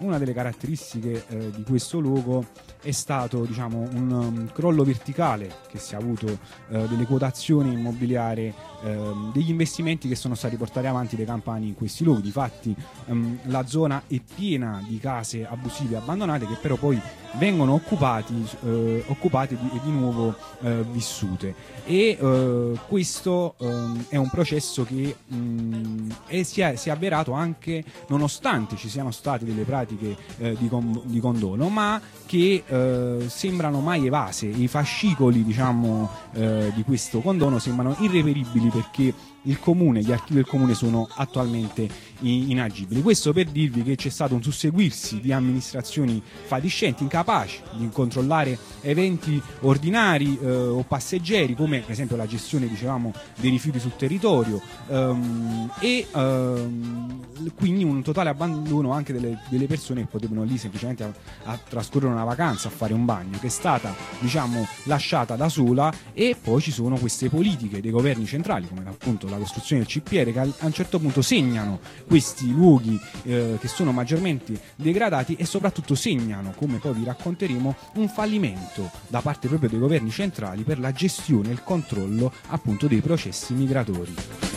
una delle caratteristiche di questo luogo è stato, diciamo, un crollo verticale che si è avuto delle quotazioni immobiliari, degli investimenti che sono stati portati avanti dai campani in questi luoghi. Difatti la zona è piena di case abusive abbandonate che però poi vengono occupate e di nuovo vissute, e questo è un processo che si è avverato anche nonostante ci siano state delle pratiche di condono, ma che sembrano mai evase. I fascicoli, diciamo, di questo condono sembrano irreperibili perché il comune, gli archivi del comune sono attualmente inagibili. Questo per dirvi che c'è stato un susseguirsi di amministrazioni fatiscenti, incapaci di controllare eventi ordinari o passeggeri, come per esempio la gestione, dicevamo, dei rifiuti sul territorio, e quindi un totale abbandono anche delle persone che potevano lì semplicemente a trascorrere una vacanza, a fare un bagno, che è stata, diciamo, lasciata da sola. E poi ci sono queste politiche dei governi centrali, come appunto la costruzione del CPR, che a un certo punto segnano questi luoghi che sono maggiormente degradati, e soprattutto segnano, come poi vi racconteremo, un fallimento da parte proprio dei governi centrali per la gestione e il controllo appunto dei processi migratori.